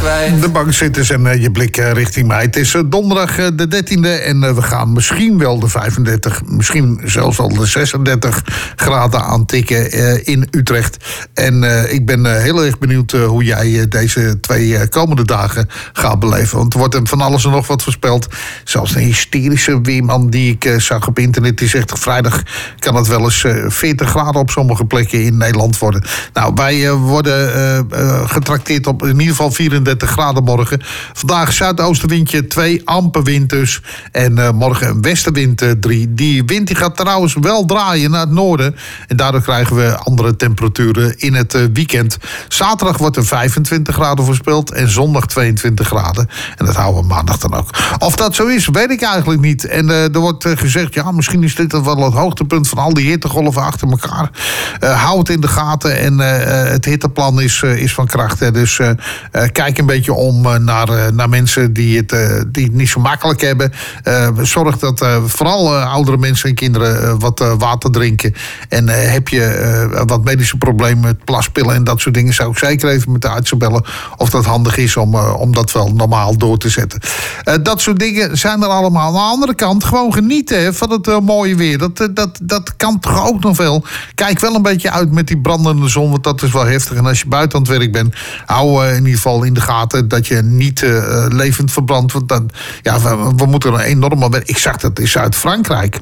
kwijt. De bankzitters en je blik richting mij. Het is donderdag de 13e en we gaan misschien wel de 35, misschien zelfs al de 36 graden aantikken in Utrecht. En ik ben heel erg benieuwd hoe jij deze 2 komende dagen gaat beleven. Want er wordt van alles en nog wat voorspeld. Zelfs een hysterische weerman die ik zag op internet, die zegt vrijdag kan het wel eens 40 graden op sommige plekken in Nederland worden. Nou, wij worden getrakteerd op in ieder geval 34 graden morgen. Vandaag zuidoostenwindje 2, amper wind dus. En morgen een westenwind 3. Die wind die gaat trouwens wel draaien naar het noorden. En daardoor krijgen we andere temperaturen in het weekend. Zaterdag wordt er 25 graden voorspeld en zondag 22 graden. En dat houden we maandag dan ook. Of dat zo is, weet ik eigenlijk niet. En er wordt gezegd, ja, misschien is dit wel het hoogtepunt van al die hittegolven achter elkaar. Hou het in de gaten en het hitteplan is van kracht. Hè. Dus kijk een beetje om naar mensen die het niet zo makkelijk hebben. Zorg dat vooral oudere mensen en kinderen wat water drinken. En heb je wat medische problemen met plaspillen en dat soort dingen, zou ik zeker even met de artsen bellen of dat handig is om dat wel normaal door te zetten. Dat soort dingen zijn er allemaal. Aan de andere kant, gewoon genieten van het mooie weer. Dat kan toch ook nog wel. Kijk wel een beetje uit met die brandende zon, want dat is wel heftig. En als je buiten aan het werk bent, hou in ieder geval in de gaten dat je niet levend verbrandt. Want dan, ja, we moeten een enorme... Ik zag dat in Zuid-Frankrijk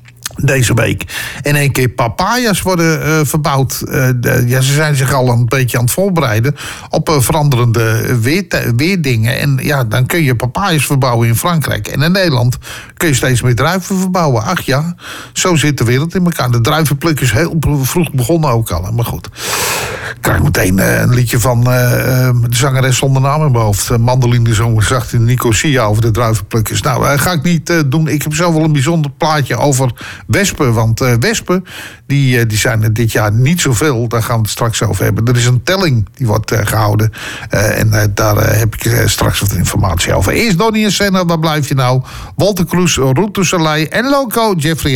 deze week. In één keer papaya's worden verbouwd. Ze zijn zich al een beetje aan het voorbereiden op veranderende weerdingen. En ja, dan kun je papaya's verbouwen in Frankrijk. En in Nederland kun je steeds meer druiven verbouwen. Ach ja, zo zit de wereld in elkaar. De druivenpluk is heel vroeg begonnen ook al. Maar goed, ik krijg meteen een liedje van de zangeres zonder naam in mijn hoofd. Mandoline zong zacht in Nicosia over de druivenplukkers. Nou, ga ik niet doen. Ik heb zelf wel een bijzonder plaatje over wespen, want wespen die zijn er dit jaar niet zoveel. Daar gaan we het straks over hebben. Er is een telling die wordt gehouden. En daar heb ik straks wat informatie over. Eerst Donnie en Senna, waar blijf je nou? Walter Kroes, Route du Soleil en Loco, Jeffrey